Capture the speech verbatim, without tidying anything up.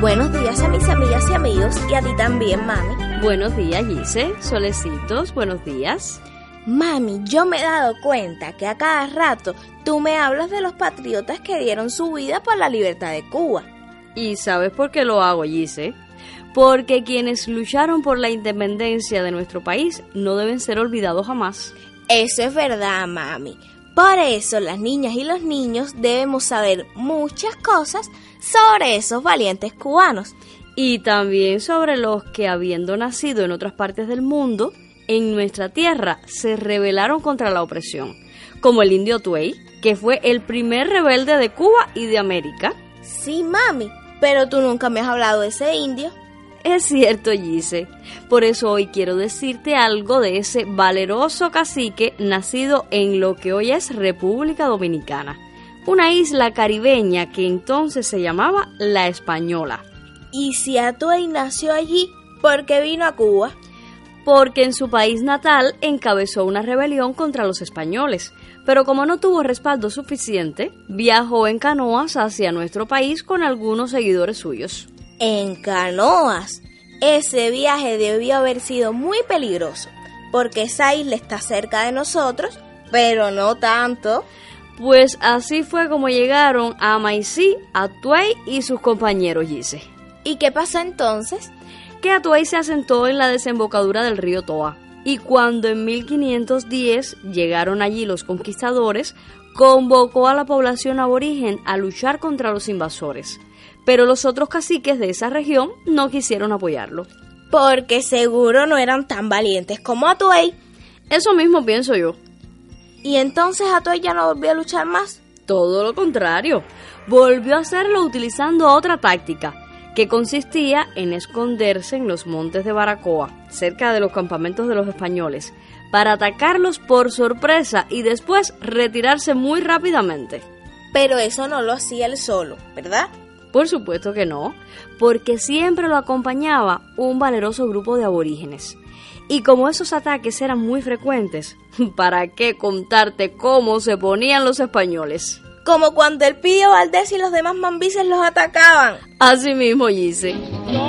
Buenos días a mis amigas y amigos y a ti también, mami. Buenos días, Gise, solecitos, buenos días. Mami, yo me he dado cuenta que a cada rato tú me hablas de los patriotas que dieron su vida por la libertad de Cuba. ¿Y sabes por qué lo hago, Gise? Porque quienes lucharon por la independencia de nuestro país no deben ser olvidados jamás. Eso es verdad, mami. Por eso las niñas y los niños debemos saber muchas cosas sobre esos valientes cubanos. Y también sobre los que, habiendo nacido en otras partes del mundo, en nuestra tierra se rebelaron contra la opresión, como el indio Tuey, que fue el primer rebelde de Cuba y de América. Sí, mami, pero tú nunca me has hablado de ese indio. Es cierto, Gise. Por eso hoy quiero decirte algo de ese valeroso cacique nacido en lo que hoy es República Dominicana, una isla caribeña que entonces se llamaba La Española. ¿Y si Atuey nació allí, por qué vino a Cuba? Porque en su país natal encabezó una rebelión contra los españoles, pero como no tuvo respaldo suficiente, viajó en canoas hacia nuestro país con algunos seguidores suyos. En canoas. Ese viaje debió haber sido muy peligroso, porque esa isla está cerca de nosotros, pero no tanto. Pues así fue como llegaron a Maicí, Atuey y sus compañeros, Gise. ¿Y qué pasó entonces? Que Atuey se asentó en la desembocadura del río Toa, y cuando en mil quinientos diez llegaron allí los conquistadores, convocó a la población aborigen a luchar contra los invasores. Pero los otros caciques de esa región no quisieron apoyarlo. Porque seguro no eran tan valientes como Atuey. Eso mismo pienso yo. ¿Y entonces Atuey ya no volvió a luchar más? Todo lo contrario. Volvió a hacerlo utilizando otra táctica, que consistía en esconderse en los montes de Baracoa, cerca de los campamentos de los españoles, para atacarlos por sorpresa y después retirarse muy rápidamente. Pero eso no lo hacía él solo, ¿verdad? Por supuesto que no, porque siempre lo acompañaba un valeroso grupo de aborígenes. Y como esos ataques eran muy frecuentes, ¿para qué contarte cómo se ponían los españoles? Como cuando el Pío Valdés y los demás mambises los atacaban. Así mismo, Gise.